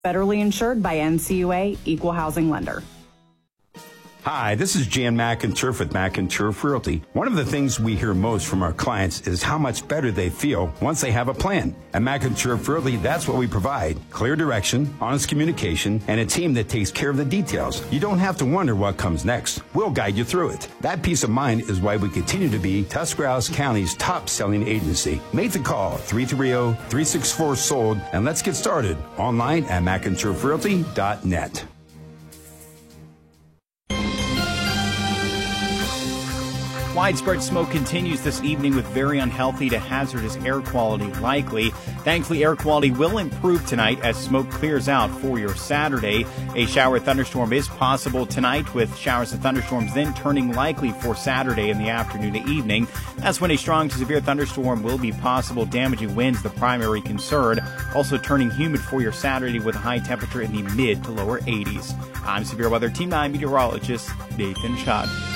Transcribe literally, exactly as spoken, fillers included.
Federally insured by N C U A, Equal Housing Lender. Hi, this is Jan McInturf with McInturf Realty. One of the things we hear most from our clients is how much better they feel once they have a plan. At McInturf Realty, that's what we provide. Clear direction, honest communication, and a team that takes care of the details. You don't have to wonder what comes next. We'll guide you through it. That peace of mind is why we continue to be Tuscarawas County's top-selling agency. Make the call, three three zero, three six four, sold, and let's get started. Online at McInturf Realty dot net. Widespread smoke continues this evening with very unhealthy to hazardous air quality likely. Thankfully, air quality will improve tonight as smoke clears out for your Saturday. A shower thunderstorm is possible tonight, with showers and thunderstorms then turning likely for Saturday in the afternoon to evening. That's when a strong to severe thunderstorm will be possible. Damaging winds the primary concern. Also turning humid for your Saturday with a high temperature in the mid to lower eighties. I'm Severe Weather Team nine meteorologist Nathan Schott.